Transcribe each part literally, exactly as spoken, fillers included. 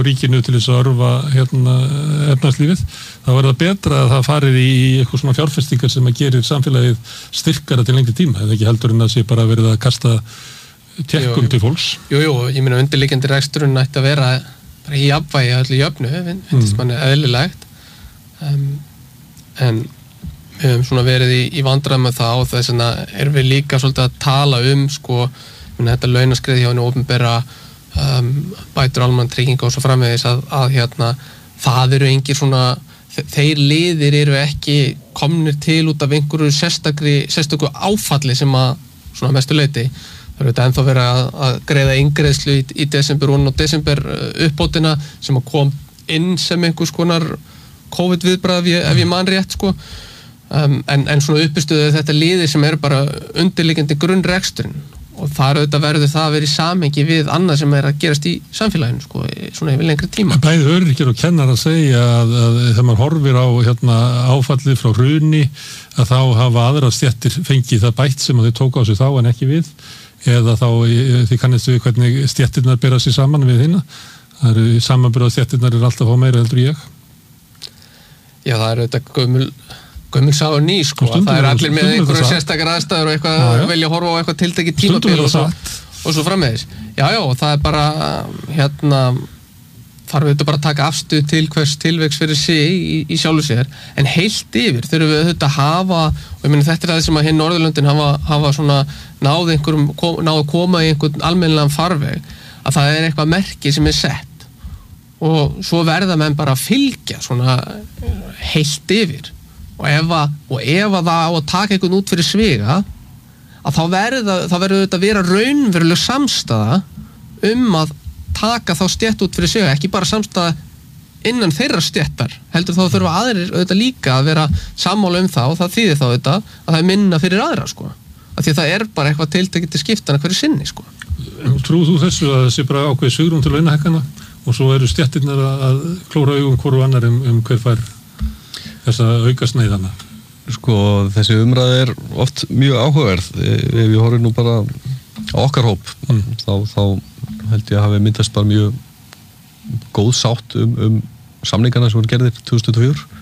ríkinu til þess að örva hérna efnahagslífið, þá er það betra að það farið í eitthvað svona fjárfestingar sem að gerir samfélagið styrkara til lengri tíma, eða ekki heldur en að sé bara verið að kasta tekkum til fólks. Jú, jú, ég meina undirliggjandi reksturinn ætti að vera bara í jafnvægi öllu jöfnu, finnst mm. manni eðlilegt, um, en við höfum svona verið í, í vandræðum með það og þess vegna erum við líka svolítið að tala um sko, þetta launaskrið hjá henni opinbera um, bætur almannatrygginga og svo framvegis að, að hérna, það eru engir svona, þeir liðir eru ekki komnir til út af einhverju sérstakri, sérstöku áfalli sem að svona mestu leyti. Það eru þetta ennþá verið að, að greiða inngreiðslu í, í desember og desember uppbótina sem að kom inn sem einhvers konar COVID-viðbragð ef, ef ég man rétt sko. Um, en, en svona uppistöðu þetta liði sem eru bara undirliggjandi grunnreksturinn og það er auðvitað verður það að vera í samhengi við annað sem er að gerast í samfélaginu sko, svona yfir lengri tíma. Bæði öryrkjar og kennar að segja að, að þegar maður horfir á hérna, áfallið frá hruni að þá hafa aðra stéttir fengið það bætt sem að þau tóku á sig þá en ekki við eða þá þið kannist við hvernig stéttirnar bera sig saman við hinna. Það eru samanburða stéttirnar er alltaf á meira heldur ég. Já, það er auðvitað gömul gömul sá og ný sko, það er allir með einhverjum sérstakar aðstæður og eitthvað já, já. Velja að horfa á eitthvað tiltekið tímabil og, og svo framvegis. Já, já, það er bara hérna, þarf við bara að taka afstöð til hvers tilvegs fyrir sig í, í sjálfu sér, en heilt yfir þurfum við auðvitað að hafa, og ég meina þetta er það sem að hinn Norðurlöndin hafa, hafa svona náð einhverjum, kom, náð að koma í einhvern almennilegan farveg, að það er eitthvað merki sem er sett og svo verða menn bara að fylgja svona heilt yfir. Og ef, að, og ef að það á að taka einhvern út fyrir sviga að þá verður það verður þetta að vera raunveruleg samstaða um að taka þá stétt út fyrir sviga, ekki bara samstaða innan þeirra stéttar, heldur þá þurfa aðrir auðvitað líka að vera sammála um það og það þýðir þá auðvitað að það er minna fyrir aðra sko, af því að það er bara eitthvað tiltekið til skiptana hverju sinni sko. Trúðu þú þessu að það sé bara ákveðið svigrúm til launahækkana og svo eru stéttirnar að klóra augum hvoru annar um, um hver fær þess að auka sneiðana? Sko, þessi umræði er oft mjög áhugaverð. Ef ég horfi nú bara á okkar hóp, mm. þá, þá held ég að hafi myndast bara mjög góð sátt um, um samningarna sem voru gerðir tvö þúsund tuttugu og fjögur.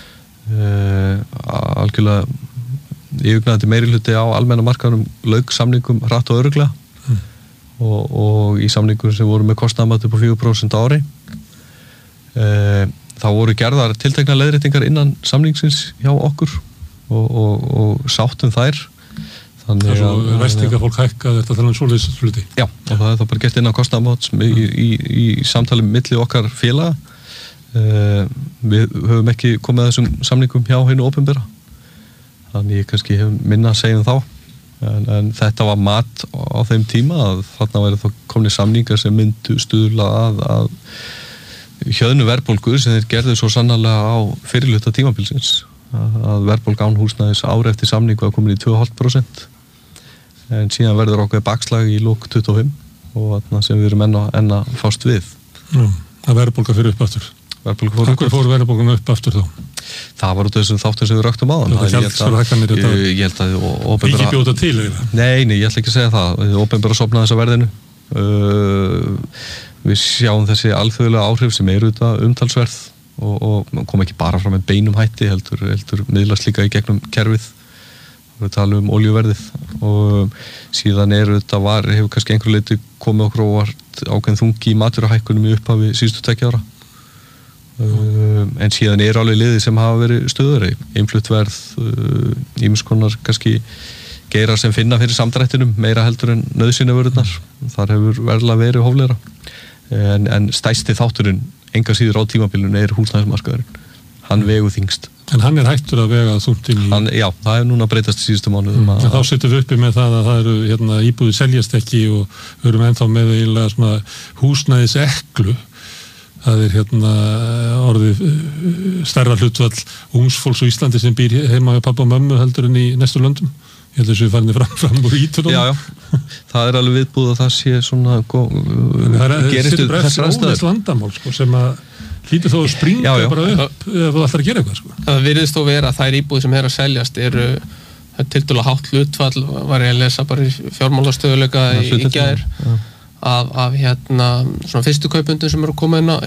Uh, algjörlega yfirgnæfandi meirihluti á almenna markaðnum lauk samningum hratt og örugglega mm. og, og í samningum sem voru með kostnaðarmat upp á fjögur prósent á ári. Uh, þá voru gerðar tiltekna leiðréttingar innan samningsins hjá okkur og, og, og sáttum þær. Þannig að... Það er svo vestinga fólk hækka þetta tala um svoleiðis hluti. Já, og það er þá bara gert innan kostnaðarmats í, í, í, í samtali milli okkar félaga. Uh, við höfum ekki komið að þessum samningum hjá hinu opinbera. Þannig ég kannski hef minna að segja um þá. En, en þetta var mat á þeim tíma að þarna væri þá komni samningar sem myndu stuðla að... að hjöðnu verðbólgu sem þeir gerðu svo sannarlega á fyrirluta tímabilsins að verðbólga án húsnæðis ári eftir samningu að komin í tvö komma fimm prósent en síðan verður okkur bakslag í lok tuttugu og fimm og þarna sem við erum enn að, enn að fást við. Já, að verðbólga fyrir upp aftur. Verðbólga fór upp aftur. Hvað fór verðbólgan upp aftur þá? Það var út af þessum þáttum sem við röktum áðan. Það er gjaldshækkanir þetta. Ég, ég held að Ríkið bjóta til eða? Nei, nei, ég ætla ekki að segja það. Opinbera sofnaði þessa verðinu. Uh, við sjáum þessi alþjóðlega áhrif sem eru þetta umtalsverð og, og kom ekki bara fram með beinum hætti heldur, heldur miðlast líka í gegnum kerfið við tala um olíuverðið og síðan eru þetta var hefur kannski einhver leiti komið okkur óvart ákveðin þungi í matvörahækkunum í upphafi síðustu tveggja ára uh, en síðan eru alveg liðir sem hafa verið stöðari innfluttverð, ýmiss uh, konar kannski geirar sem finna fyrir samdrættinum meira heldur en nauðsynjavörurnar þar hefur verðlega verið hóflegra en, en stærsti þátturinn enga síður á tímabilinu er húsnæðismarkaðurinn hann vegu þyngst en hann er hættur að vega þungt inn í hann, já, það hefur núna breytast í síðustu mánuðum mm. en þá setjum við uppi með það að það eru hérna, íbúðir seljast ekki og við erum ennþá með eiginlega svona húsnæðiseklu það er hérna orðið stærra hlutvall ungs fólks á Íslandi sem býr heima með pappa og mömmu heldur en í næstu löndum ég held að þessu er farinni fram, fram úr ítunum já, já, það er alveg viðbúð að það sé svona það er eftir óleist vandamál sko, sem að hlýtur þó að springa já, já. bara upp ef þú ætlar að gera eitthvað sko. Það virðist þó vera að þær íbúðir sem er að seljast eru tiltölulega hátt hlutfall var ég að lesa bara í fjármálastöðuleika í, í gær af, af hérna svona fyrstu kaupundum sem eru að koma inn á,